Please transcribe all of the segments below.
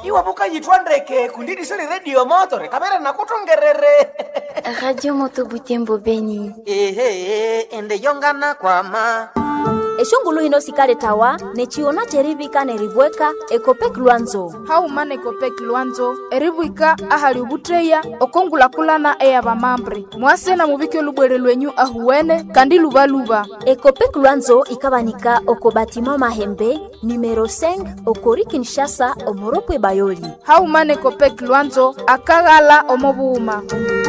iwabuka yitwandeke kundidi sili radio motore kamera nakutongerere. Radio Moto Butembo Beni. Ende yongana kwa ma. Eshongulu hino sikale tawa nechiona cheribika neribweka ekopek Luanzo. Haumane ekopek Luanzo eribwika ahali ubutreya okongula kulana eya bamambre. Mwase na mubike lubwere lwenyu ahuwene kandi lubaluba. Ekopek Luanzo ikabanika okobatima Mahembe numero 5 okori Kinshasa omoropwe Bayoli. Haumane ekopek Luanzo akagala omobuuma.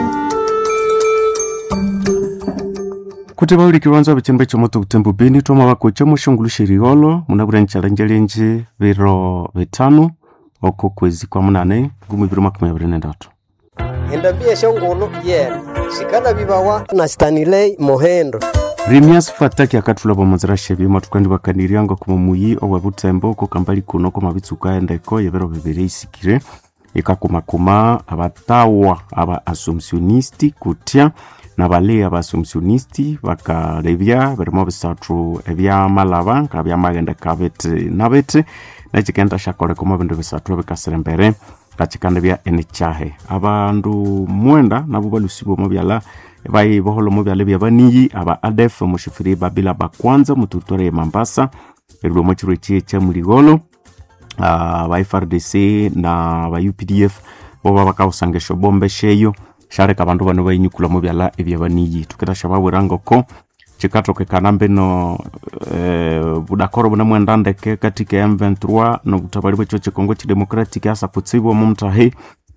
Kuti bauli kiwanza bichembe chomoto Butembo Beni toma wako chomo shongulu shiriolo munabura nchalenje biro betano oko kwezi kwa munane gumi biro makumi abiri n'endatu. Endambie shongulu shikana bibawa na Stanley Mohendo. Rimias fataki akatula bomazira shebi matukandi bakanirianga kuma muyi owa Butembo ko kambali kuno ko mabitsuka endeko yebero bibiri isikire ikakumakuma abatawa aba assumptionisti kutia na bale abasumsionisti bakarevya barimo bisatu ebya malaba kabya magenda kabete nabete na chikenda shakore koma bintu bisatu bikaserembere kachikanda bya enichahe abandu mwenda nabo balusibo mobyala bayi boholo mobyala bya baniyi aba ADF mushifiri babila bakwanza mututore Mambasa erwo mochiro cha muligolo ba FRDC na ba UPDF boba bakawusangesho bombe sheyo share kabandu bano bayinyukula mu byala ebyabaniyi tuketa shababwerango ko chikatoke kanambe no budakoro buna mwandandeke katika M23 no butabali bwe choche Kongo chi Democratic asa kutsibo mumtahe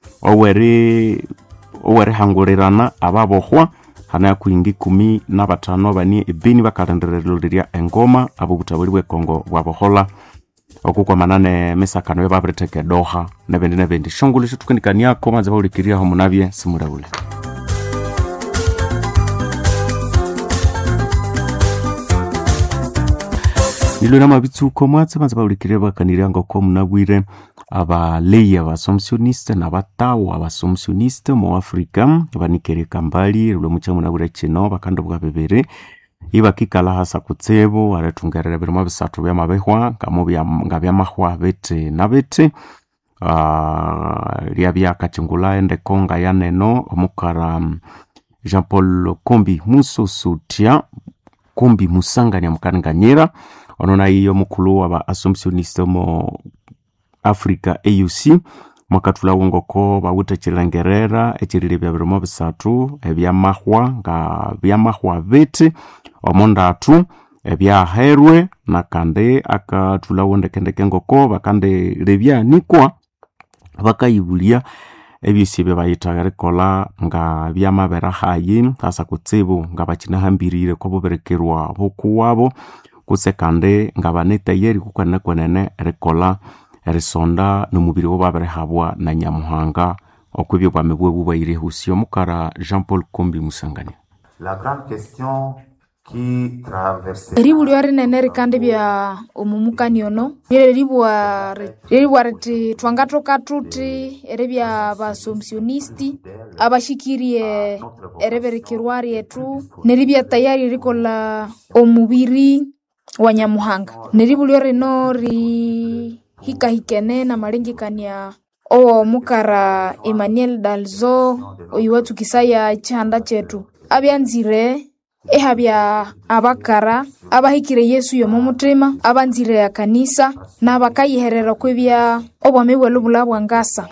owere hangorerana ababohwa hana kuingi 15 bani ebini bakarenderererya engoma abo butabali bwe Kongo bwabohola okukwa manane mesakano yababrete Doha na bendi shongulu shitukandikania ko maze bawulikiria ho munabye simurabule. Nilo na mabitsuko mwatse maze bawulikiria bakanirianga ko munabwire abaleya abasomsioniste na batawo abasomsioniste mu Afrika banikereka mbali rulo mucha munabure kino bakando bwa bebere ibakikala hasa kutsebo aratungarira birimo bisatu bya mabehwa kamubya ngabya mahwa bete nabete lyabya kachingula ende konga yaneno omukara Jean Paul Kombi Musosutia Kombi Musanganya mukanganyira onona iyo mukulu wa assumptioniste mo Africa AUC makatula wongoko bawuta chilangerera echirire bya birimo bisatu ebya mahwa ngabya mahwa bete omondatu ebya herwe na kande akatula wondekendeke ngoko bakande rebya nikwa bakayibulia ebyisibe bayitagare kola nga byamabera hayi hasa kutsibu ngabakina hambirire ko boberekerwa bokuwabo kusekande ngabaneta yeri kukana kwenene rekola erisonda no mubiri wo babere habwa na Nyamuhanga okwibyo bamebwe bubayire husio mukara Jean Paul Kombi Musangani. La grande question qui traverse ribuli ari neneri kandi bya omumukaniono ribwareti twangatoka tuti erebya basomsionisti abashikirie ereberekirwari yetu neribya tayari rikola omubiri wa Nyamuhanga neribuli ari no ri hikahikene na malengekania o mukara Emmanuel Dalzo oyiwatu kisaya chanda chetu abyanzire ehabya abakara abahikire Yesu yo mumutima abanzire ya kanisa na bakayiherera kwebya obwamebwe lubulabwa ngasa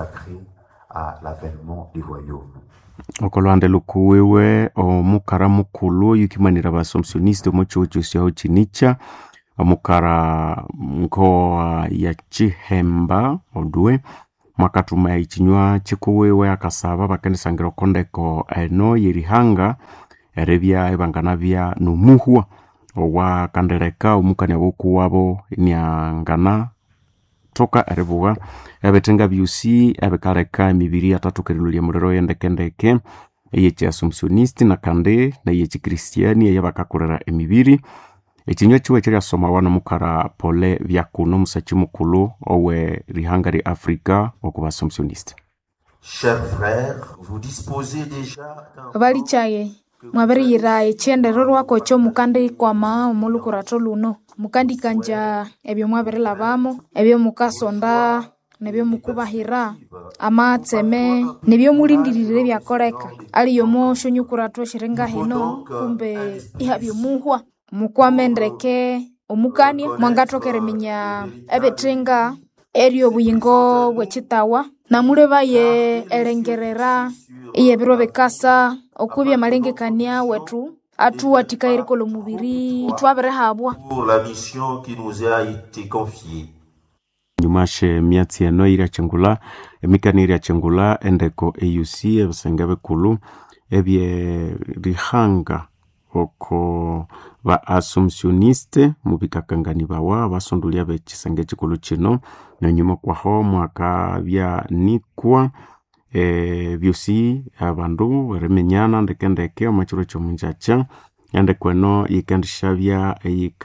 okolwande lukuwewe omukara mukulu yukimanira basomsioniste mochocho sya chinicha omukara nko ya Chihemba odwe makatuma ya ichinywa chikuwewe akasaba bakandisangira kondeko eno yerihanga erebya ebangana bya numuhwa owa kandereka omukanya boku wabo nyangana toka erebuga ebetenga byusi ebekareka emibiri atatukerelulia mulero yendekendeke eyeche assumptionisti na kande na yeche kristiani eyabakakorera emibiri ekinywa chiwe kiri asoma wana mukara Pole Byakuno musachi mukulu owe rihangari Afrika okuba assumptionisti. Chers frères, vous disposez déjà bali chaye mwabere yiraye chendero rwako cho mukandi kwa maa omulukurato luno mukandi kanja ebyo mwabere labamo ebyo mukasonda nebyo mukubahira amatseme nebyo mulindirire byakoleka aliyo mosho nyukura tweshirenga hino kumbe ihabyo muhwa mukwamendreke omukania mwangatokere minya ebetrenga eryo buyingo bwechitawa namule baye elengerera iyebiro bekasa okubya malengekania wetu atuwatika irikolo mubiri twabere habwa pour la mission qui nous a été confiée. Nyumashe miatsi eno ira chengula emikani ira chengula endeko AUC ebisenge bekulu ebye rihanga oko ba assumptioniste mubikakangani bawa basondulia bechisenge chikulu chino nanyuma kwaho mwaka bya nikwa byusi abandu baremenyana ndekendeke omachiro chomunjacha yande kweno yikandishabya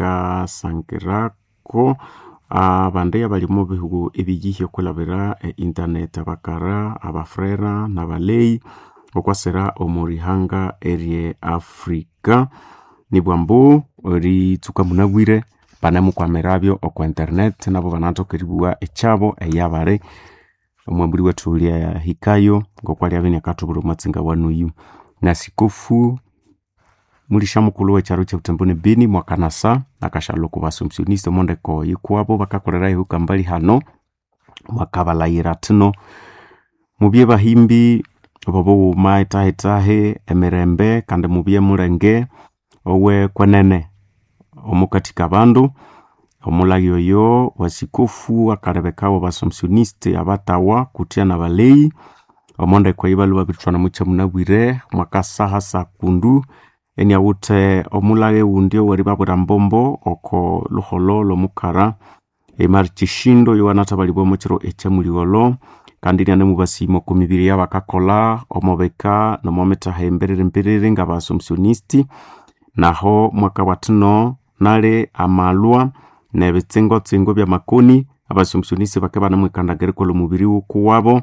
yikasankirako abande abali mu bihugu ebigiye kulabira internet abakara abafrera nabalei okwasera omurihanga erie Afrika ni bwambu ori tukamunagwire banamu kwa merabyo okwa internet nabo banatokeribuwa echabo eyabare omwamburi wetu ulia hikayo ngokwali abeni akatuburu matsinga wanuyu na sikofu mulisha mukulu wecharo cha utembone bini mwakanasa akashaloko basumsioniste mondeko yikwabo bakakorera ihuka mbali hano mwakabalayira tino mubye bahimbi bobo maitahe emerembe kande mubye murenge owe kwenene omukatika bandu omulagi oyo wasikofu akarebekawo basumsioniste abatawa kutia na balei omonde kwa ibalu babitwana mucha munabwire mwakasa hasa kundu eni awute omulage undio waribabura mbombo oko luholo lomukara emarchishindo yowanata balibo mochiro echamuliolo kandi nane mubasimo kumibiri yabakakola omobeka nomometa hemberere nga basumsionisti naho mwaka watino nale amalwa nebetsengo bya makoni abasumsionisti bakabana mwikandagere kolo mubiri ukuwabo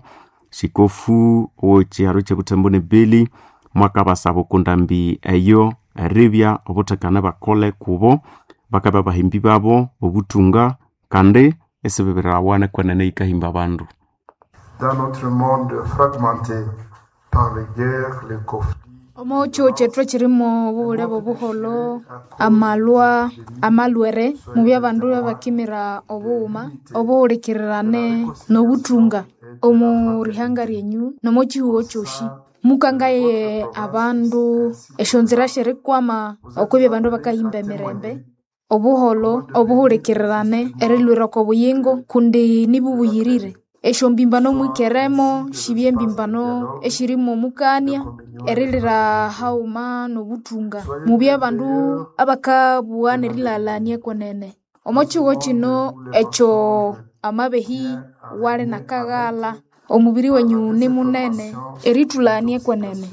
sikofu ochiaro chebutembone beli mwaka basabo kundambi eyo ribya obutakana bakole kubo bakaba bahimbi babo obutunga kande esebebera wane kwenene ikahimba bandu. Dans notre monde fragmenté par les guerres, les conflits, omocho chetwe chirimo bulebo buholo amalwa amalwere mubya bandu bakimira obuma obulikirane no butunga omurihanga ryenyu nomochihuo choshi mukangaye abandu eshonzira sherikwama okubye bandu bakahimba emirembe obuholo obuhulikirane erilwira ko buyingo kundi nibubuyirire esho mbimbano mwikeremo shibye mbimbano eshirimo mukania erilira hauma no butunga mubye bandu abakabuane rilalanie kwenene omochiwo chino echo amabehi wale nakagala omubiri wenyu ni munene eritulanie kwenene.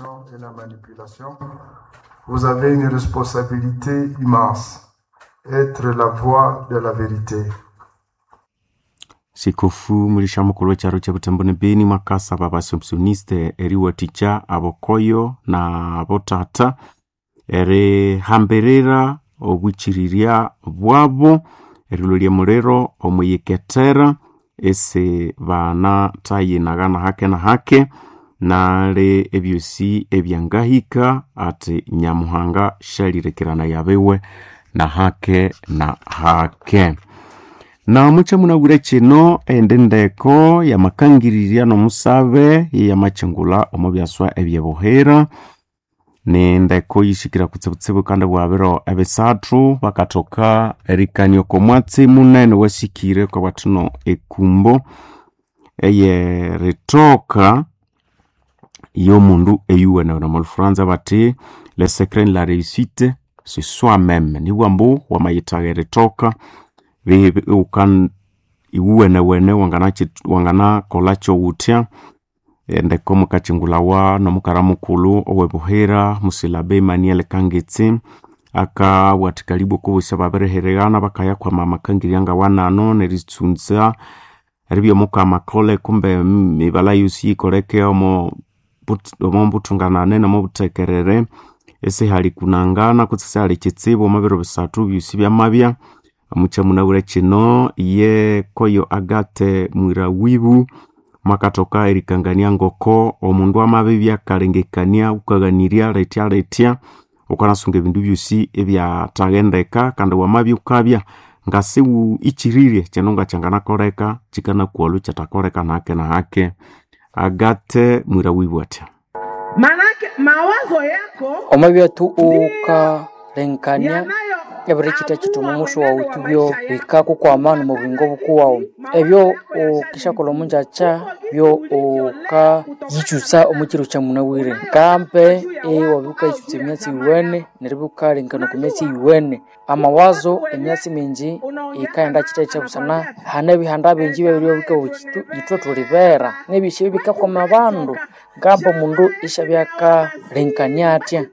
Vous avez une responsabilité immense, être la voix de la vérité. Sikofu mulisha mukulu charo cha butembone beni makasa babasumsioniste eriwa ticha abokoyo na abotata ere hamberera obuchiriria bwabo erilolia murero omuyeketera ese bana tayi nagana hake na hake nale ebyusi ebyangahika ati nyamuhanga shalirekerana yabewe na hake na mucha munagure chino endendeko ya makangiriria no musabe ya machengula omobyaswa ebyebohera nendeko yishikira kutsebutsebo kandi bwabero ebesatru bakatoka erikanyo komwatsi munene washikire kwa batuno ekumbo eye retoka yo mundu eyuwe na malfranza bati le secret de la réussite c'est soi-même ni wambo wa mayitagere retoka we ukan iwe na wene wangana kolacho utia ndeko mukachingulawa no mukaramukulu owebohera musilabe Emmanuel Kangetse aka watikalibu kubusha babereherana bakaya kwa mama kangirianga wanano neritsunza ribyo muka makole kumbe mibala yusi koreke omo mbutungana na mobutekerere ese hali kunangana kutsisa hali chitsibo mabero bisatu byusi byamabya muchamunawire chino ye koyo Agate Mwirawibu makatoka erikangania ngoko omundu amabibi akalengekania ukaganiria letia ukanasunga ebindu byusi ebya tagendeka kandi wamabi ukabya ngase ichirire chenonga changana koreka chikana kuolu chatakoreka nake na hake. Agate Mwirawibu ati manake mawazo yako omabya tu ukarenkania ebirikita kitumumusho wa utubyo bikaku kwa manu mu bingo bukuwawo ebyo okishakola munjacha byo oka yichusa omukiro kya munawire kampe wabuka yichutse myatsi iwene neribuka renkano kumyatsi iwene amawazo emyatsi minji ikaenda kita kya busana hane bihanda binji bebyo bika bukitu itotro rivera nebishe bikakwa mabandu ngambo mundu ishabyaka renkania atya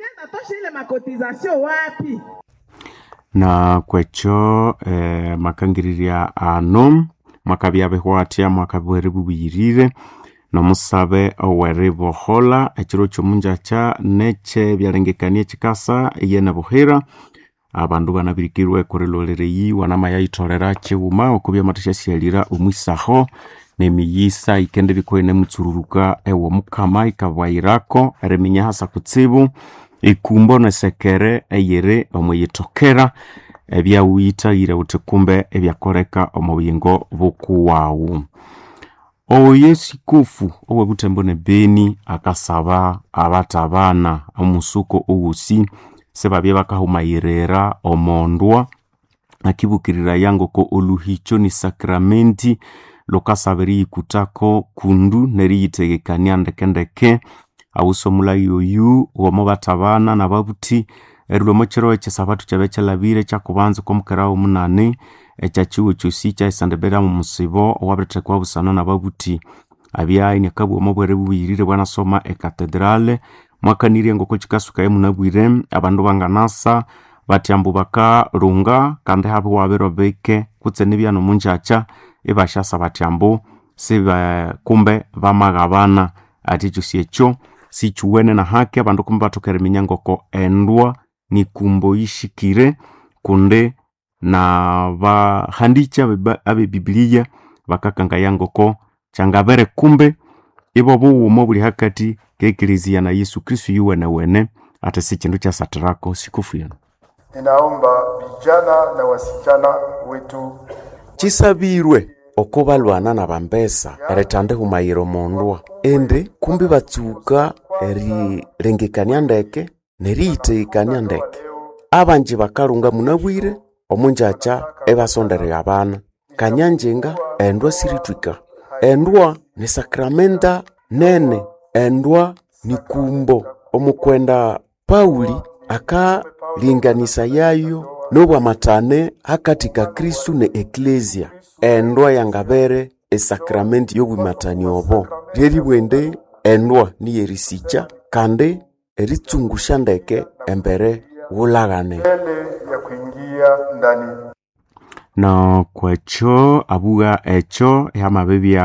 na kwecho makangiriria ano makabyabeho atya mwakabwere bubiyirire no musabe owerebo hola ekiro kyomunjacha neche byalengekanie chikasa yene buhira abandu banabirikirwe korelolereyi wanama yaitolera chewuma okubya matisha sialira omwisaho nemiyisa ikende bikoine mutsururuka ewo mukama ikabwairako ereminya hasa kutsibu ikumbo nesekere eyere omuyitokera ebya uyitagire utekumbe ebyakoreka omubingo bukuwawu. Oyesikufu owe Butembo ne Beni akasaba abatabana omusuko ogusi sebabye bakahumayirera omondwa akibukirira yango ko oluhicho ni sakramenti lokasabiri kutako kundu neriyitegekania ndekendeke awusomula yoyu womo batabana na babuti erulo mochero ekisabatu kyabechelabire kyakubanza komukarawo munane ekyachiwo cyusi cyasandebera mu musibo owabirete kwa busana na babuti abyayi nyakabwo mobwere bubirire bwana soma ekatedrale mwakaniriye ngoko kikasuka yemunabwire abandu banganasa batyambu baka runga kandi habu wabirobeke kutsene byano munjacha ebashasa batyambu siba kumbe bamagabana ati cyusi ekyo sichuwene na hake abandu kumbe batokere minyangoko endwa ni kumbo ishikire kunde na bahandicha abe Biblia bakakanga yangoko changabere kumbe ibo buwo buli hakati kekelezia na Yesu Kristo yuwe na wene ate si kindu cha satrako sikufuyana. Ninaomba vijana na wasichana wetu chisabirwe okobalwana na bambesa eretande humayiro mondwa ende kumbi batsuka eri rengekania ndeke neriitekania ndeke abanje bakalunga munabwire omunjacha ebasondere abana kanyanjenga endwa siritwika endwa ni sakramenta nene endwa ni kumbo omukwenda Pauli aka linganisa yayo nobwa matane hakatika Kristu ne eklesia endwa yangabere esakramenti yobumatani obo reri bwende endwa ni yerisicha kande eritungusha ndeke embere wulagane ya kuingia ndani na kwecho abuga echo yamabebya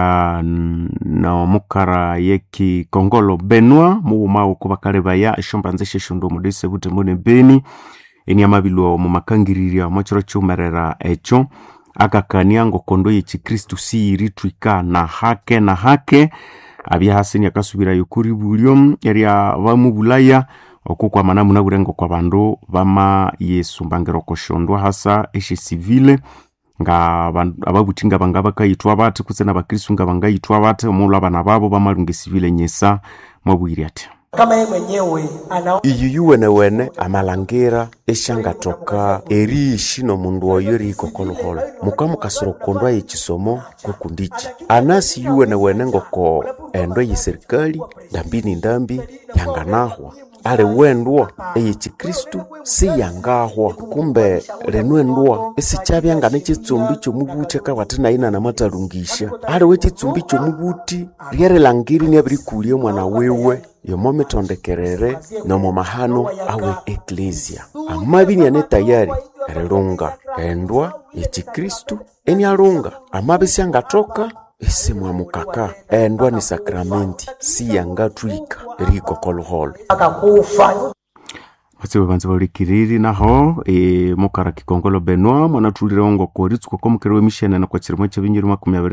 na mukara yeki Kongolo Benwa muuma okubakalebaya eshombanze sheshundo mudese Butembo ne Beni enyamabilo mu makangiriria mochiro chumerera echo akakania ngokondo yechi Kristu siritwika na hake abya hasini akasubira yukuri bulyo eria bamubulaya okukwa mana munaburengo kwa bandu bama Yesu mbangero koshondwa hasa eshi civile nga ababutinga bangaba kayitwa bate kusena bakristu nga bangayitwa bate omulwa bana babo bamalunge civile nyesa mabwiri ati kama yeye mwenyewe ana iyuyuwe ne wene amalangera eshangatoka eri shino mundu oyori kokolohola mukamu kasorokondwa yechisomo kokundichi anasi yuwe ne wene ngoko endo yiserikali ndambi yanganahwa ale wendwa eyechi Kristu si yangahwa kumbe renwendwa esi chabyanga nechitsumbi chomubuti kawatina ina na matalungisha ale wechitsumbi chomubuti riere langiri ni abirikulie mwana wewe yomome tondekerere no momahano awe eklesia amabini ane tayari relunga endwa yechi Kristu eni alunga amabisi angatoka ese mwamukaka endwa ni sakramenti si yangatwika riko kolholo akakufa Batsiwe banze balikiriri naho mukara kikongolo Benoit mwana tulire ongo koritsuko komukere wemishene na kwa chirimo cy'abinyiri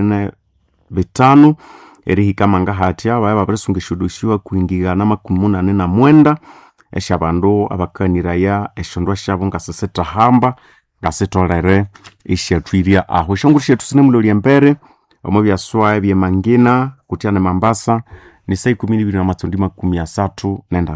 25 eri kamanga hatya baya bapresungishudushiwa kuingigana 89 eshabandu abakaniraya eshondwa shabo ngaseseta hamba ngasetolere ishatwiria aho shongushetu sine muloli empere omo byaswa bye mangina kutiana Mambasa ni sai 12:13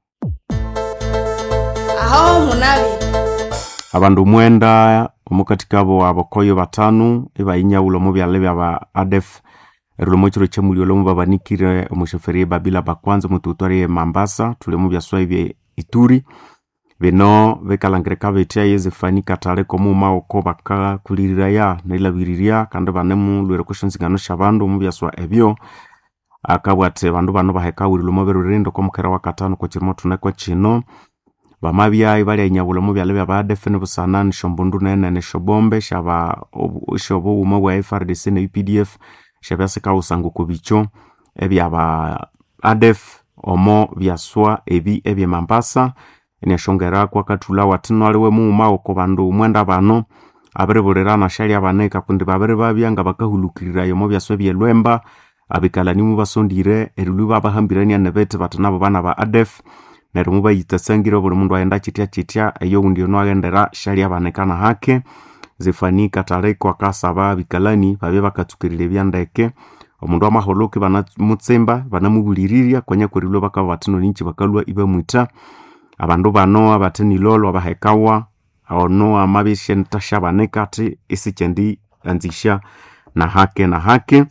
aho munabi abandu mwenda omukatikabo abakoyo batanu ibayinyawulo mu byalebe aba ADF erulomo chiro chamulio lomu babanikire omushoferi babila bakwanza mututwari Mambasa tule mu byaswa bye Ituri bino bekalangireka betia yezefani katale komu maoko baka kulirira ya nailabiriria kandi banemu lwere kushonzingano shabandu mu byaswa ebyo akabwate bandu bano baheka urilomo berurindo komukera wa katano ko chirimo tunakwa chino bamabya ibali nyabulo mu byalebe ADF ne busana shombundu nene shobombe shaba shobo uma wa FRDC ne UPDF shabaseka usangu kubicho ebyaba ADF omo byaswa ebye Mambasa eniashongera kwa katula watino aliwe mu maoko bandu mwenda bano abereborerana shali abaneka kundi babere babyanga bakahulukirira yomo byaswa byelwemba abikalani mu basondire erulu babahambirania nebete batanabo bana ba ADF nero muba yitasangiro buri mundu ayenda kitya eyo ndio no agendera shali abanekana hake zifani katale kwa kasaba bikalani babe bakatukirire byandeke omundu amaholoke bana mutsemba bana mubuliriria kwanya kurilo baka batino ninchi bakalwa ibe mwita abandu bano abateni lolo abahekawa ono amabishe ntashabanekati isikendi anzisha na hake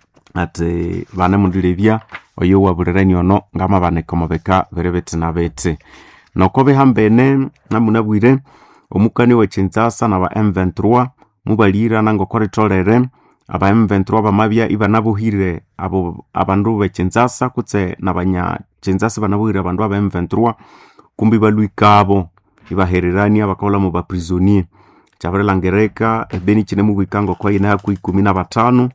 ate bana mundilebya oyo waburerani ono ngama baneka mabeka berebete na bete nokobe hambene namunabwire omukani wechinzasa na ba M23 mubalira nango koritolere aba M23 bamabya ibanabuhire abo abandu bechinzasa kutse nabanya chinzasa banabuhire abandu aba M23 kumbi baluikabo ibahererania bakola mu ba prisonnier chabarelangereka ebeni chine mu bikango kwa ina ku 15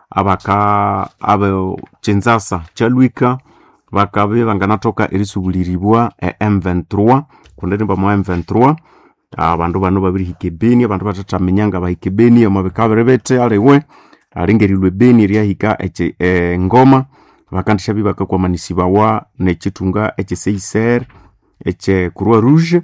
abaka abo chinzasa chaluika bakabe banganatoka erisubuliribwa M23 kundeni ba M23 abandu bano babiri hikebeni abandu batatamenyanga bahikebeni amabekaberebete alewe alingerilwe beni ryahika ngoma bakandisha bibaka kwa manisiba wa nechitunga HCR Croix Rouge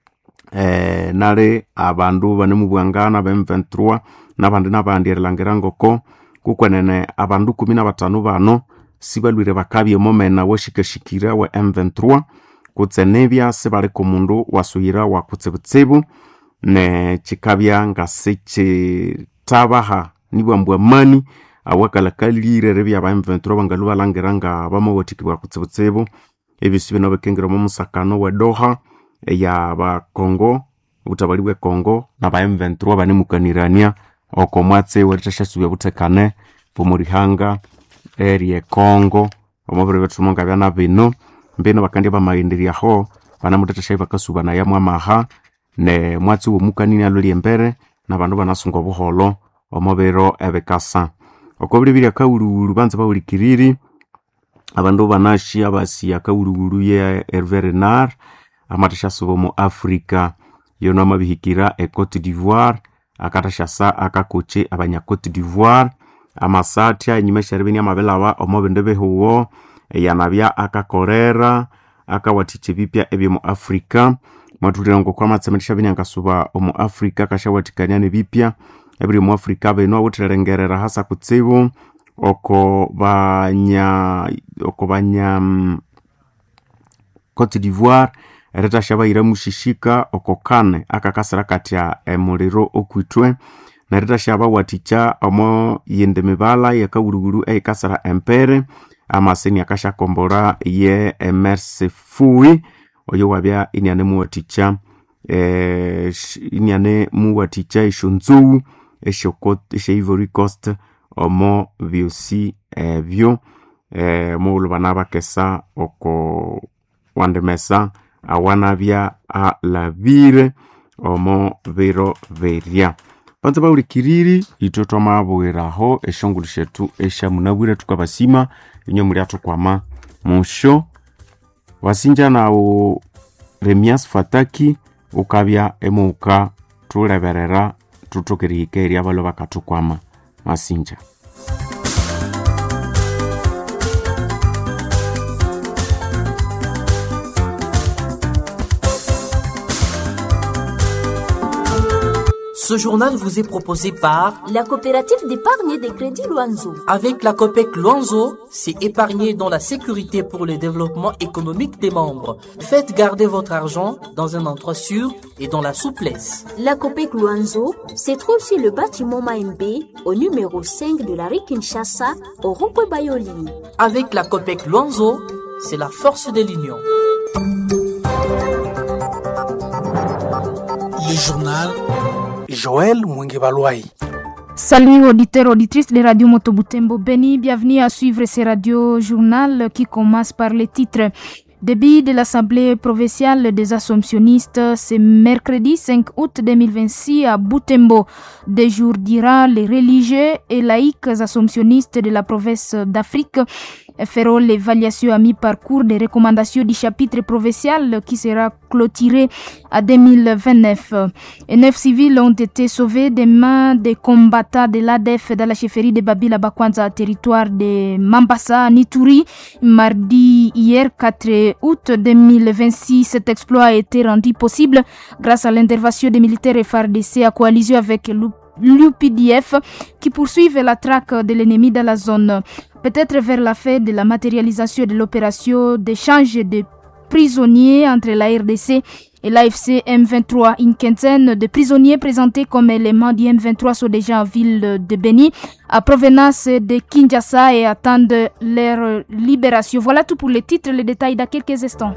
nale abandu banemu bwangana ba M23 nabandi erlangerango ko kukwenene abandu 15 bano sibalwire bakabye momena washikashikira wa M23 kutsenebya sebale komundu wasuyira wa kutsebutsebu ne chikabya ngaseche tabaha nibwambwa mani awakalakalire rebya ba M23 bangaluba langeranga bamogotikibwa kutsebutsebu ebisibe no bekengero mu musakano wa Doha ya ba Congo utabaliwe Congo na ba M23 banemukanirania okomwatse weritashasubya butekane pomurihanga eri Congo omobere betumonga byana bino mbeno bakandi bamayenderia ho banamutetesha bakasubana ya mwamaha ne mwatsi wo mukanini aloli embere na bandu banasunga buholo omobero ebekasa okobiri biri akawuru banza bawulikiriri abandu banashi abasi akawuru ye Hervé Renard amatashasubo mu Afrika yono mabihikira Cote d'Ivoire akatashasa akakoche abanya Cote d'Ivoire amasatya nyimesha rebeni amabelawa omobendebe huwo yanabya akakorera akawatiche bipya ebye mu Afrika matulira ngo kwa matsemetisha binyangasuba mu Afrika kashawatikanya ne bipya ebiri mu Afrika beno awuterengerera hasa kutsibu oko banya Cote d'Ivoire ereta shabaira mushishika oko kane akakasira katya emuliro okwitwe nereta shaba waticha omo yende mebala yakawuruguru ekasara empere amaseni akasha kombora ye emerse fui oyo wabya inyane muwaticha inyane muwaticha ishunzu eshe Ivory Coast omo biosi byo mu lubana bakesa oko wandemesa awanabya a lavire omo vero veria banza baulikiriri itoto mabweraho eshongulishetu esha munabwire tukabasima inyo muri atukwama musho wasinja nawo Remias Fataki ukabya emuka tuleberera tutukirihikeria abalo bakatukwama masinja. Ce journal vous est proposé par la coopérative d'épargne et de crédit Luanzo. Avec la COPEC Luanzo, c'est épargner dans la sécurité pour le développement économique des membres. Faites garder votre argent dans un endroit sûr et dans la souplesse. La COPEC Luanzo se trouve sur le bâtiment Maembe au numéro 5 de la rue Kinshasa au rond-point Bayoli. Avec la COPEC Luanzo, c'est la force de l'union. Le journal Joël Mwengebalwai. Salut auditeurs, auditrices de Radio Moto Butembo Beni, bienvenue à suivre ce radio journal qui commence par les titres. Début de l'Assemblée provinciale des Assomptionnistes, c'est mercredi 5 août 2026 à Butembo. Des jours durant, les religieux et laïcs assomptionnistes de la province d'Afrique feront l'évaluation à mi-parcours des recommandations du chapitre provincial qui sera clôturé à 2029. Et 9 civils ont été sauvés des mains des combattants de l'ADF dans la chefferie de Babila Bakwanza, territoire de Mambasa, Nituri, mardi hier 4 août 2026. Cet exploit a été rendu possible grâce à l'intervention des militaires FARDC à coalition avec l'UPDF qui poursuivent la traque de l'ennemi dans la zone. Peut-être vers la fin de la matérialisation de l'opération d'échange de prisonniers entre la RDC et l'AFC M23. Une quinzaine de prisonniers présentés comme éléments du M23 sont déjà en ville de Beni à provenance de Kinshasa et attendent leur libération. Voilà tout pour les titres, les détails dans quelques instants.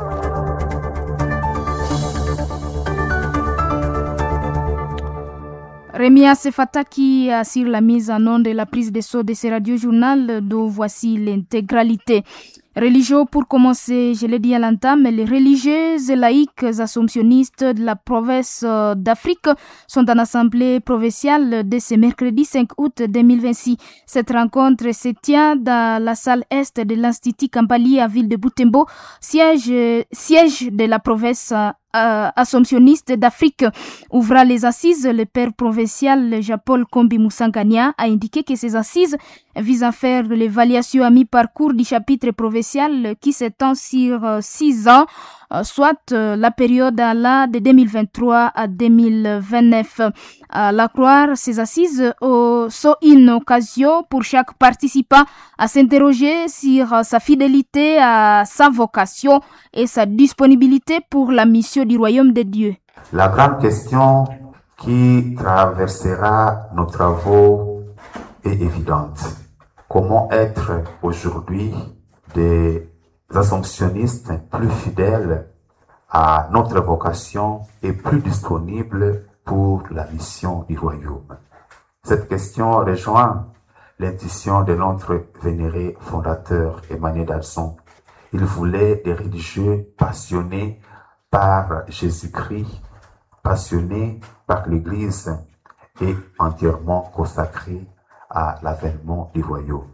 Remias Fataki assure la mise en onde de la prise de son de ce radio-journal dont voici l'intégralité. Religieux pour commencer, je l'ai dit à l'entame, les religieuses et laïcs assomptionnistes de la province d'Afrique sont en assemblée provinciale dès ce mercredi 5 août 2026. Cette rencontre se tient dans la salle est de l'Institut Kampali à ville de Butembo, siège de la province assomptionniste d'Afrique. Ouvrant les assises, le père provincial Jean-Paul Kombi Moussangania a indiqué que ces assises visent à faire l'évaluation à mi-parcours du chapitre provincial qui s'étend sur 6 ans, soit la période de 2023 à 2029. À la croire, ces assises sont une occasion pour chaque participant à s'interroger sur sa fidélité à sa vocation et sa disponibilité pour la mission du royaume de Dieu. La grande question qui traversera nos travaux est évidente. Comment être aujourd'hui des assomptionnistes plus fidèles à notre vocation et plus disponibles pour la mission du royaume? Cette question rejoint l'intuition de notre vénéré fondateur Emmanuel Dalson. Il voulait des religieux passionnés par Jésus-Christ, passionnés par l'Église et entièrement consacrés à l'avènement du royaume.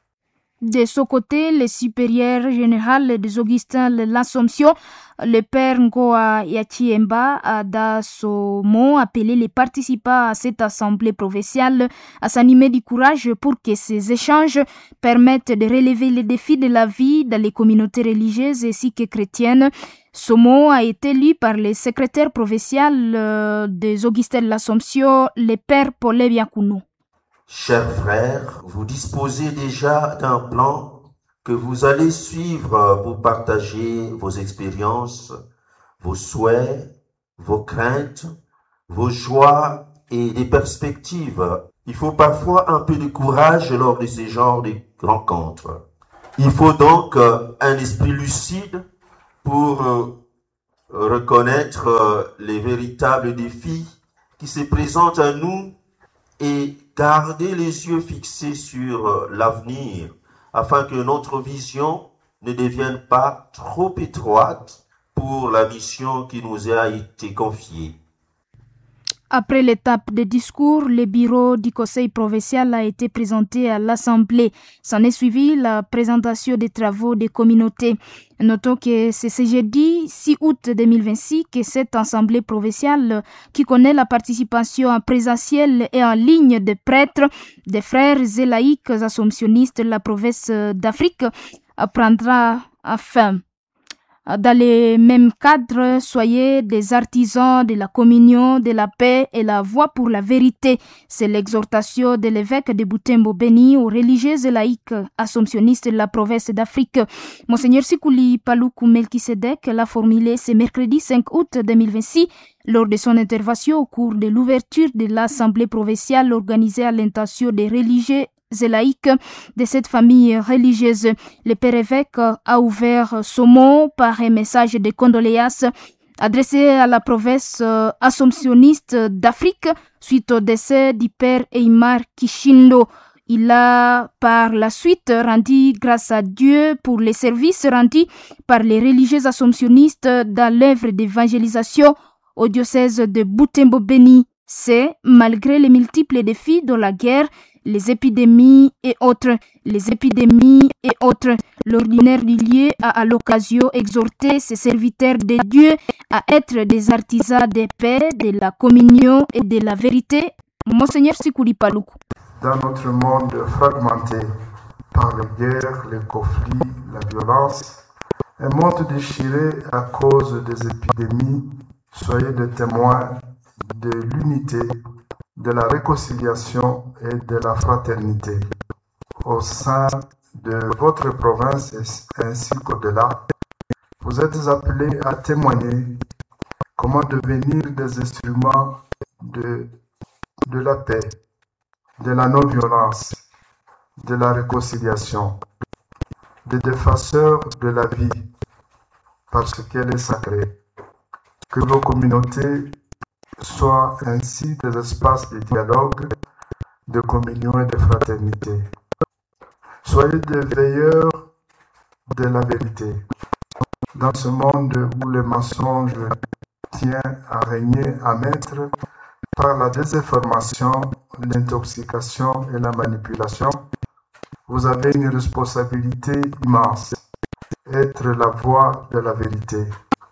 De son côté, le supérieur général des Augustins de l'Assomption, le père Ngoa Yachiemba, a dans son mot appelé les participants à cette assemblée provinciale à s'animer du courage pour que ces échanges permettent de relever les défis de la vie dans les communautés religieuses ainsi que chrétiennes. Ce mot a été lu par le secrétaire provincial des Augustins de l'Assomption, le père Paul Biancounou. Chers frères, vous disposez déjà d'un plan que vous allez suivre pour partager vos expériences, vos souhaits, vos craintes, vos joies et des perspectives. Il faut parfois un peu de courage lors de ces genres de rencontres. Il faut donc un esprit lucide pour reconnaître les véritables défis qui se présentent à nous et garder les yeux fixés sur l'avenir afin que notre vision ne devienne pas trop étroite pour la mission qui nous a été confiée. Après l'étape de discours, le bureau du conseil provincial a été présenté à l'Assemblée. S'en est suivi la présentation des travaux des communautés. Notons que c'est ce jeudi 6 août 2026 que cette Assemblée provinciale, qui connaît la participation en présentiel et en ligne des prêtres, des frères et laïcs assomptionnistes de la province d'Afrique, prendra fin. Dans le même cadre, soyez des artisans de la communion, de la paix et la voie pour la vérité. C'est l'exhortation de l'évêque de Butembo Beni aux religieux et laïcs assomptionnistes de la province d'Afrique. Monseigneur Sikuli Paluku Melkisedek l'a formulé ce mercredi 5 août 2026 lors de son intervention au cours de l'ouverture de l'Assemblée provinciale organisée à l'intention des religieux et laïcs de cette famille religieuse. Le père évêque a ouvert son mot par un message de condoléances adressé à la province assomptionniste d'Afrique suite au décès du père Eymar Kishindo. Il a par la suite rendu grâce à Dieu pour les services rendus par les religieux assomptionnistes dans l'œuvre d'évangélisation au diocèse de Butembo Beni. C'est malgré les multiples défis de la guerre, les épidémies et autres. L'ordinaire du lieu a à l'occasion exhorté ses serviteurs de Dieu à être des artisans de paix, de la communion et de la vérité. Monseigneur Sikuli Paluku. Dans notre monde fragmenté par les guerres, les conflits, la violence, un monde déchiré à cause des épidémies, soyez des témoins de l'unité, de la réconciliation et de la fraternité. Au sein de votre province ainsi qu'au-delà, vous êtes appelés à témoigner comment devenir des instruments de la paix, de la non-violence, de la réconciliation, des défenseurs de la vie, parce qu'elle est sacrée. Que vos communautés soient ainsi des espaces de dialogue, de communion et de fraternité. Soyez des veilleurs de la vérité. Dans ce monde où le mensonge tient à régner à maître par la désinformation, l'intoxication et la manipulation, vous avez une responsabilité immense, être la voix de la vérité.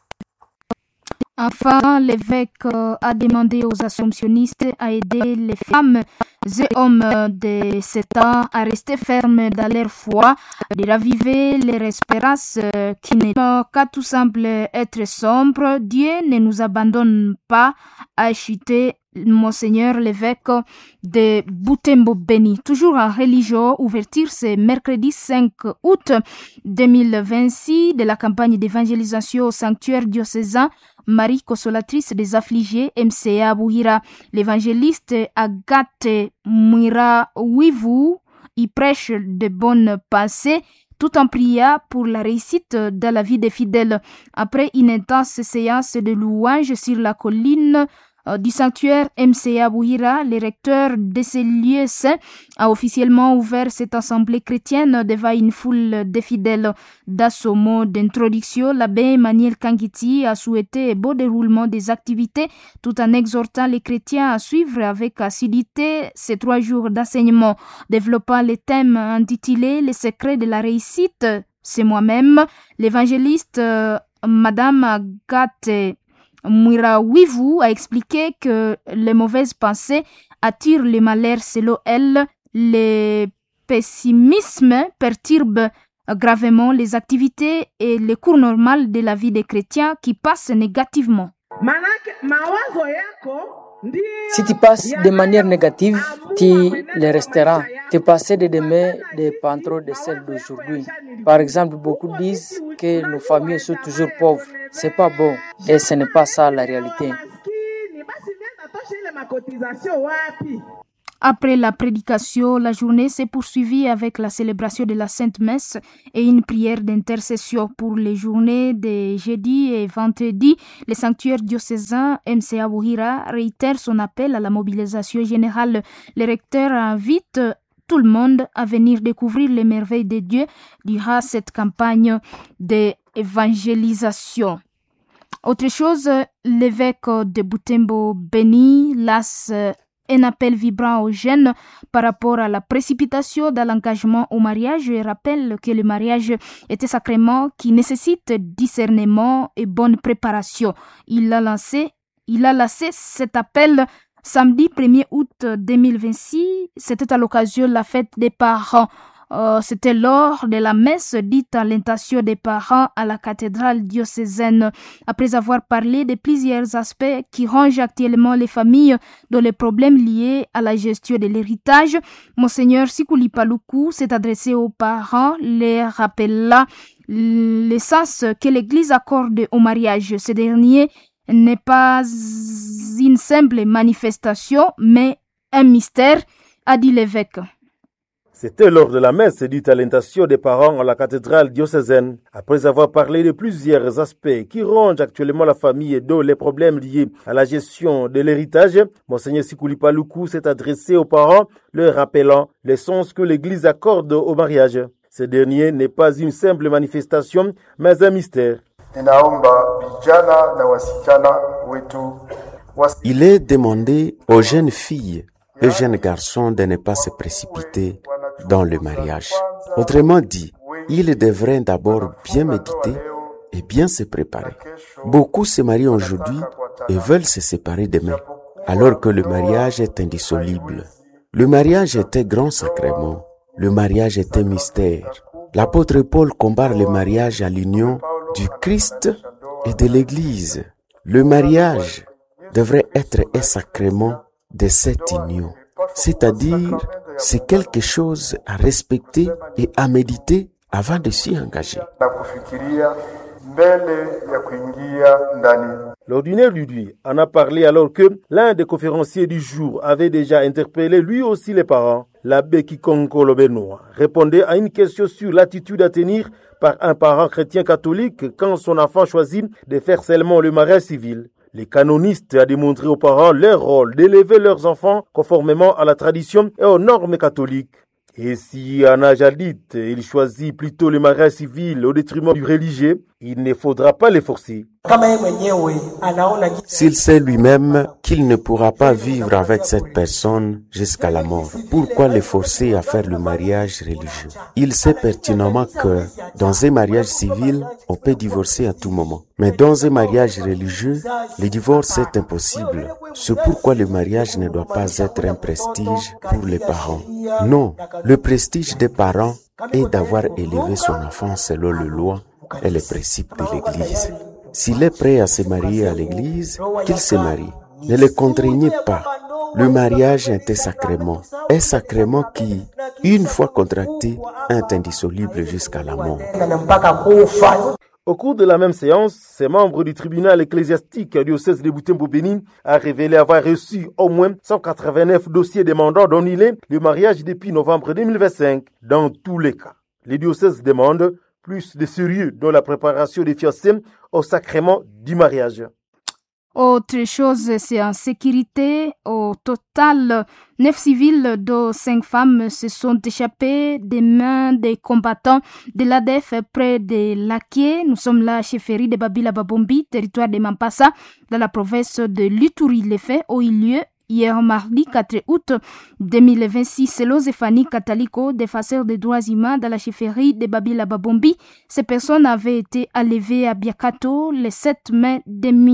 Enfin, l'évêque a demandé aux assomptionnistes à aider les femmes et hommes de ce temps à rester fermes dans leur foi, de raviver leur espérance qui n'est qu'à tout semble être sombre. Dieu ne nous abandonne pas, a chuté Monseigneur l'évêque de Butembo Beni. Toujours en religion, ouverture ce mercredi 5 août 2026 de la campagne d'évangélisation au sanctuaire diocésain Marie Consolatrice des affligés MCA Bouhira. L'évangéliste Agathe Mwira Wivu y prêche de bonnes pensées tout en priant pour la réussite dans la vie des fidèles. Après une intense séance de louanges sur la colline du sanctuaire MCA Bouhira, le recteur de ces lieux saints a officiellement ouvert cette assemblée chrétienne devant une foule de fidèles. Dans son mot d'introduction, l'abbé Emmanuel Kangiti a souhaité un beau déroulement des activités tout en exhortant les chrétiens à suivre avec assiduité ces 3 jours d'enseignement. Développant le thème intitulé « Les secrets de la réussite », c'est moi-même, l'évangéliste Madame Agathe Mwira Wivu a expliqué que les mauvaises pensées attirent le malheur selon elle. Le pessimisme perturbe gravement les activités et le cours normal de la vie des chrétiens qui passent négativement. Si tu passes de manière négative, tu le resteras. Tu passais de demain dépend trop de celle d'aujourd'hui. Par exemple, beaucoup disent que nos familles sont toujours pauvres. C'est pas bon. Et ce n'est pas ça la réalité. Après la prédication, la journée s'est poursuivie avec la célébration de la Sainte Messe et une prière d'intercession. Pour les journées de jeudi et vendredi, le sanctuaire diocésain MCA Bouhira réitère son appel à la mobilisation générale. Le recteur invite tout le monde à venir découvrir les merveilles de Dieu durant cette campagne d'évangélisation. Autre chose, l'évêque de Butembo Beni lance un appel vibrant aux jeunes par rapport à la précipitation dans l'engagement au mariage et rappelle que le mariage est un sacrement qui nécessite discernement et bonne préparation. Il a lancé cet appel samedi 1er août 2026. C'était à l'occasion de la fête des parents. C'était lors de la messe dite à l'intention des parents à la cathédrale diocésaine. Après avoir parlé de plusieurs aspects qui rongent actuellement les familles dans les problèmes liés à la gestion de l'héritage, Monseigneur Sikuli Paluku s'est adressé aux parents, les rappela l'essence que l'Église accorde au mariage. Ce dernier n'est pas une simple manifestation, mais un mystère, a dit l'évêque. C'était lors de la messe dite à l'intention des parents à la cathédrale diocésaine. Après avoir parlé de plusieurs aspects qui rongent actuellement la famille et dont les problèmes liés à la gestion de l'héritage, Monseigneur Sikuli Paluku s'est adressé aux parents, leur rappelant le sens que l'Église accorde au mariage. Ce dernier n'est pas une simple manifestation, mais un mystère. Il est demandé aux jeunes filles et jeunes garçons de ne pas se précipiter dans le mariage. Autrement dit, ils devraient d'abord bien méditer et bien se préparer. Beaucoup se marient aujourd'hui et veulent se séparer demain, alors que le mariage est indissoluble. Le mariage est un grand sacrement. Le mariage est un mystère. L'apôtre Paul compare le mariage à l'union du Christ et de l'Église. Le mariage devrait être un sacrement de cette union. C'est-à-dire, c'est quelque chose à respecter et à méditer avant de s'y engager. L'ordinaire lui en a parlé alors que l'un des conférenciers du jour avait déjà interpellé lui aussi les parents. L'abbé Kikonko Lobenoa répondait à une question sur l'attitude à tenir par un parent chrétien catholique quand son enfant choisit de faire seulement le mariage civil. Les canonistes ont démontré aux parents leur rôle d'élever leurs enfants conformément à la tradition et aux normes catholiques. Et si un âge adulte, il choisit plutôt le mariage civil au détriment du religieux, il ne faudra pas les forcer. S'il sait lui-même qu'il ne pourra pas vivre avec cette personne jusqu'à la mort, pourquoi le forcer à faire le mariage religieux? Il sait pertinemment que dans un mariage civil, on peut divorcer à tout moment. Mais dans un mariage religieux, le divorce est impossible. C'est pourquoi le mariage ne doit pas être un prestige pour les parents. Non, le prestige des parents est d'avoir élevé son enfant selon les lois et les principes de l'Église. S'il est prêt à se marier à l'Église, qu'il se marie. Ne le contraignez pas. Le mariage est un sacrement qui, une fois contracté, est indissoluble jusqu'à la mort. Au cours de la même séance, ces membres du tribunal ecclésiastique du diocèse de Butembo-Beni a révélé avoir reçu au moins 189 dossiers demandant d'annuler le mariage depuis novembre 2025. Dans tous les cas, les diocèses demandent plus de sérieux dans la préparation des fiancés au sacrement du mariage. Autre chose, c'est en sécurité. Au total, 9 civils, dont 5 femmes, se sont échappés des mains des combattants de l'ADF près de Laké. Nous sommes là à chefferie de Babila Babombi, territoire de Mampasa, dans la province de Luturi. Les faits ont eu lieu hier mardi 4 août 2026, selon Zéphanie Kataliko, défenseur des droits humains dans la chefferie de Babila Babombi. Ces personnes avaient été enlevées à Biakato le 7 mai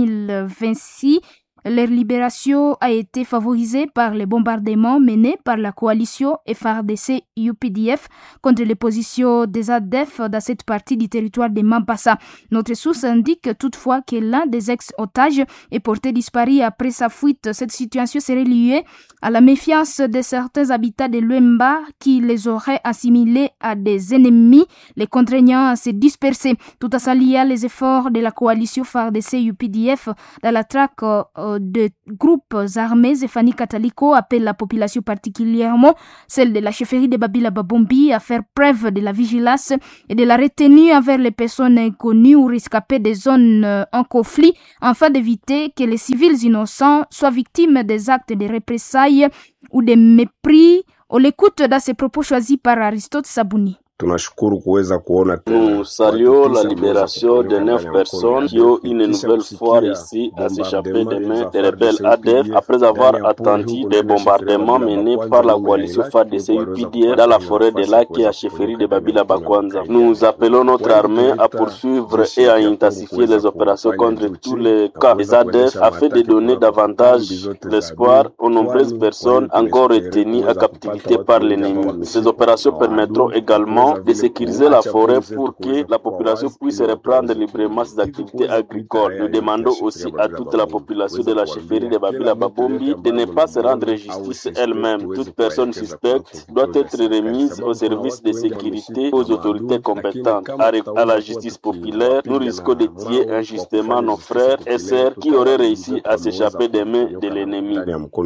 2026. Leur libération a été favorisée par les bombardements menés par la coalition FARDC-UPDF contre les positions des ADF dans cette partie du territoire de Mampasa. Notre source indique toutefois que l'un des ex-otages est porté disparu après sa fuite. Cette situation serait liée à la méfiance de certains habitants de Luemba qui les auraient assimilés à des ennemis, les contraignant à se disperser. Tout en saluant les efforts de la coalition FARDC-UPDF dans la traque de groupes armés, Zéphanie Kataliko appelle la population, particulièrement celle de la chefferie de Babila Babombi, à faire preuve de la vigilance et de la retenue envers les personnes inconnues ou rescapées des zones en conflit, afin d'éviter que les civils innocents soient victimes des actes de représailles ou de mépris. On l'écoute dans ses propos choisis par Aristote Sabouni. tunashukuru kuweza kuona. Nous saluons la libération de 9 personnes qui ont une nouvelle fois réussi à s'échapper des mains des rebelles ADF après avoir attendu des bombardements menés par la coalition FARDC-UPDF dans la forêt de Lac et à chefferie de Babila Bakwanza. Nous appelons notre armée à poursuivre et à intensifier les opérations contre tous les cas des ADF afin de donner davantage l'espoir aux nombreuses personnes encore retenues à captivité par l'ennemi. Ces opérations permettront également de sécuriser la forêt pour que la population puisse reprendre librement ses activités agricoles. Nous demandons aussi à toute la population de la chefferie de Babila Babombi de ne pas se rendre justice elle-même. Toute personne suspecte doit être remise au service de sécurité aux autorités compétentes. À la justice populaire, nous risquons de tuer injustement nos frères et sœurs qui auraient réussi à s'échapper des mains de l'ennemi.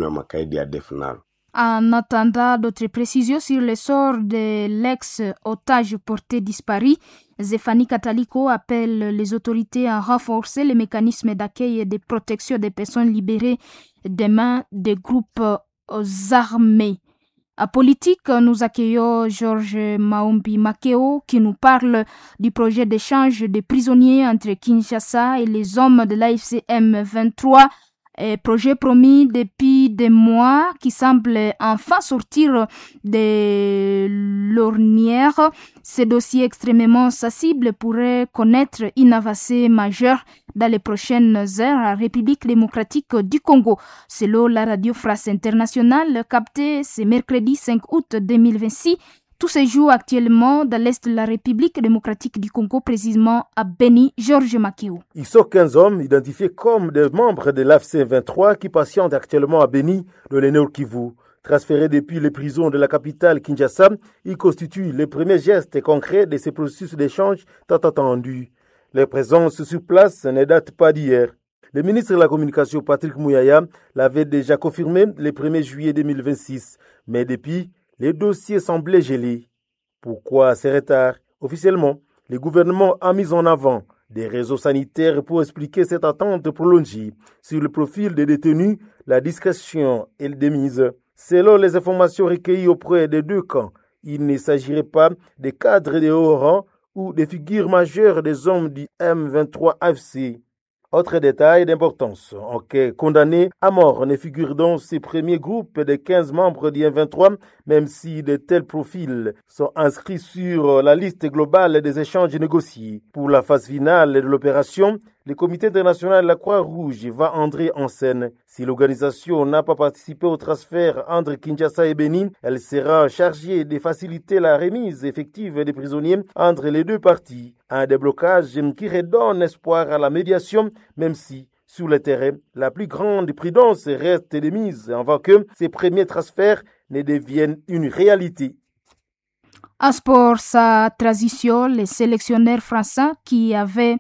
En attendant d'autres précisions sur le sort de l'ex-otage porté disparu, Zéphanie Kataliko appelle les autorités à renforcer les mécanismes d'accueil et de protection des personnes libérées des mains des groupes armés. À politique, nous accueillons Georges Maombi Makeo qui nous parle du projet d'échange de prisonniers entre Kinshasa et les hommes de l'AFC M23. Projet promis depuis des mois qui semble enfin sortir de l'ornière. Ce dossier extrêmement sensible pourrait connaître une avancée majeure dans les prochaines heures à la République démocratique du Congo. Selon la radio France Internationale, captée ce mercredi 5 août 2026, tout se joue actuellement dans l'est de la République démocratique du Congo, précisément à Beni. Georges Makeo. Ils sont 15 hommes identifiés comme des membres de l'AFC 23 qui patientent actuellement à Beni, dans le Nord Kivu. Transférés depuis les prisons de la capitale Kinshasa, ils constituent les premiers gestes concrets de ces processus d'échange tant attendus. Leur présence sur place ne date pas d'hier. Le ministre de la Communication, Patrick Mouyaya, l'avait déjà confirmé le 1er juillet 2026. Mais depuis, les dossiers semblaient gelés. Pourquoi ces retards? Officiellement, le gouvernement a mis en avant des réseaux sanitaires pour expliquer cette attente prolongée. Sur le profil des détenus, la discrétion est démise. Selon les informations recueillies auprès des deux camps, il ne s'agirait pas des cadres de haut rang ou des figures majeures des hommes du M23 AFC. Autre détail d'importance, en cas condamné à mort ne figure dans ces premiers groupes de 15 membres du M23, même si de tels profils sont inscrits sur la liste globale des échanges négociés. Pour la phase finale de l'opération, le comité international de la Croix-Rouge va entrer en scène. Si l'organisation n'a pas participé au transfert entre Kinshasa et Beni, elle sera chargée de faciliter la remise effective des prisonniers entre les deux parties. Un déblocage qui redonne espoir à la médiation, même si, sur le terrain, la plus grande prudence reste de mise avant que ces premiers transferts ne deviennent une réalité. En sport, sa transition, les sélectionneurs français qui avaient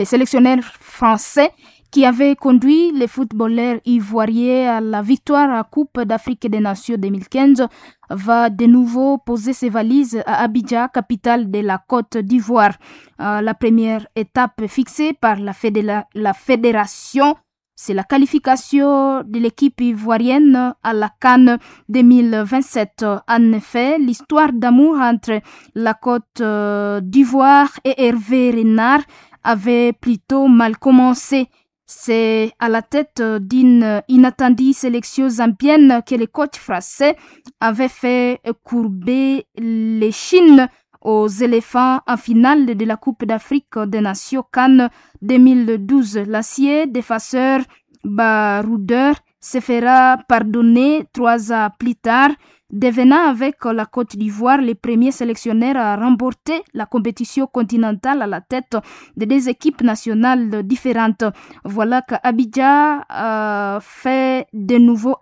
conduit les footballeurs ivoiriens à la victoire à Coupe d'Afrique des Nations 2015 va de nouveau poser ses valises à Abidjan, capitale de la Côte d'Ivoire. La première étape fixée par la fédération, c'est la qualification de l'équipe ivoirienne à la CAN 2027. En effet, l'histoire d'amour entre la Côte d'Ivoire et Hervé Renard avait plutôt mal commencé. C'est à la tête d'une inattendue sélection zambienne que le coach français avait fait courber les chines aux éléphants en finale de la Coupe d'Afrique des Nations CAN 2012. L'acier défenseur baroudeur se fera pardonner 3 ans plus tard, devenant avec la Côte d'Ivoire le premier sélectionneur à remporter la compétition continentale à la tête de 2 équipes nationales différentes. Voilà qu'Abidjan fait de nouveau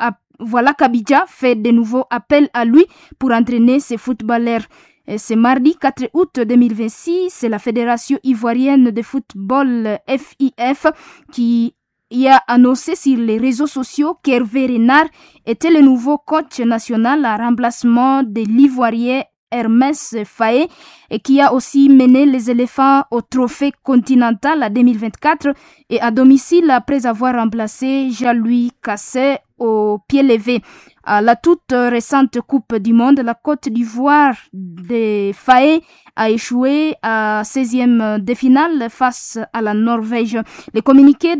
appel à lui pour entraîner ses footballeurs. Et ce mardi 4 août 2026, c'est la Fédération ivoirienne de football FIF qui a annoncé sur les réseaux sociaux qu'Hervé Renard était le nouveau coach national à remplacement de l'Ivoirien Hermès Faé et qui a aussi mené les éléphants au trophée continental à 2024 et à domicile après avoir remplacé Jean-Louis Cassé au pied levé. À la toute récente Coupe du Monde, la Côte d'Ivoire des FAE a échoué à 16e de finale face à la Norvège. Les communiqués